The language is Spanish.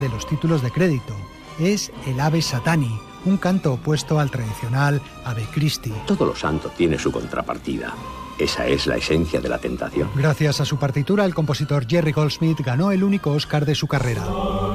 de los títulos de crédito. Es el Ave Satani, un canto opuesto al tradicional Ave Christi. Todo lo santo tiene su contrapartida. Esa es la esencia de la tentación. Gracias a su partitura, el compositor Jerry Goldsmith ganó el único Oscar de su carrera.